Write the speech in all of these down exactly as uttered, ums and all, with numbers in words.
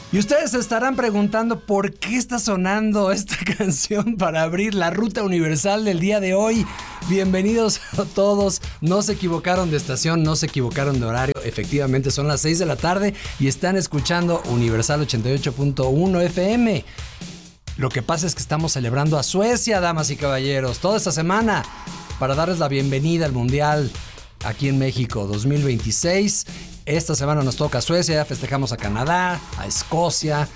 Y ustedes se estarán preguntando por qué está sonando esta canción para abrir la ruta universal del día de hoy. Bienvenidos a todos. No se equivocaron de estación, no se equivocaron de horario. Efectivamente son las seis de la tarde y están escuchando Universal ochenta y ocho punto uno F M. Lo que pasa es que estamos celebrando a Suecia, damas y caballeros, toda esta semana para darles la bienvenida al Mundial aquí en México dos mil veintiséis. Esta semana nos toca Suecia, festejamos a Canadá, a Escocia,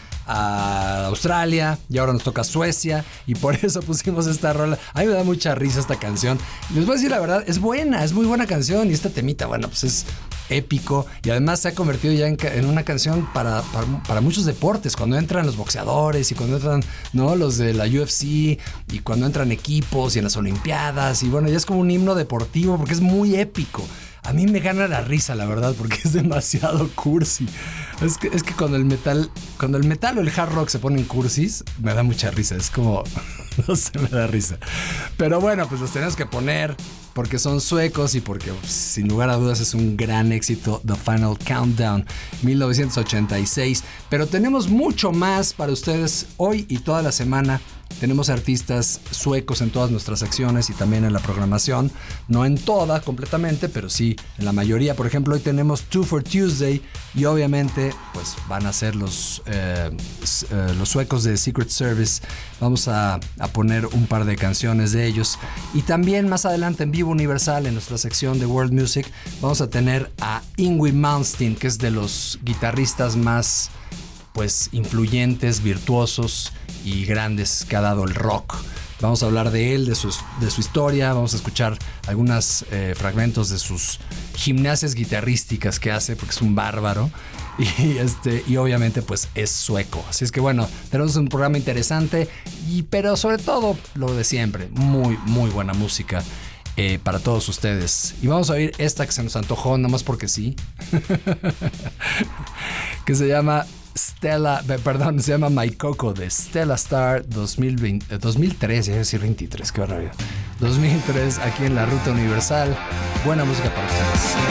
a Australia y ahora nos toca Suecia y por eso pusimos esta rola. A mí me da mucha risa esta canción. Les voy a decir la verdad, es buena, es muy buena canción y esta temita, bueno, pues es épico y además se ha convertido ya en, en una canción para, para, para muchos deportes. Cuando entran los boxeadores y cuando entran, ¿no?, los de la U F C y cuando entran equipos y en las Olimpiadas y bueno, ya es como un himno deportivo porque es muy épico. A mí me gana la risa, la verdad, porque es demasiado cursi. Es que, es que cuando el metal, cuando el metal o el hard rock se ponen cursis, me da mucha risa. Es como, no sé, me da risa. Pero bueno, pues los tenemos que poner porque son suecos y porque sin lugar a dudas es un gran éxito, The Final Countdown, mil novecientos ochenta y seis. Pero tenemos mucho más para ustedes hoy y toda la semana. Tenemos artistas suecos en todas nuestras secciones y también en la programación. No en toda completamente, pero sí en la mayoría. Por ejemplo, hoy tenemos Two for Tuesday y obviamente pues van a ser los, eh, eh, los suecos de Secret Service. Vamos a, a poner un par de canciones de ellos. Y también más adelante en Vivo Universal, en nuestra sección de World Music, vamos a tener a Yngwie Malmsteen, que es de los guitarristas más pues influyentes, virtuosos y grandes que ha dado el rock. Vamos a hablar de él, de su, de su historia, vamos a escuchar algunos eh, fragmentos de sus gimnasias guitarrísticas que hace, porque es un bárbaro y, este, y obviamente pues es sueco. Así es que bueno, tenemos un programa interesante, y, pero sobre todo lo de siempre, muy muy buena música eh, para todos ustedes. Y vamos a oír esta que se nos antojó, nada más porque sí, que se llama Stella, perdón, se llama My Coco de Stella Star dos mil veinte, dos mil tres, ya iba a decir veintitrés, qué barbaridad. dos mil tres, aquí en la Ruta Universal. Buena música para ustedes.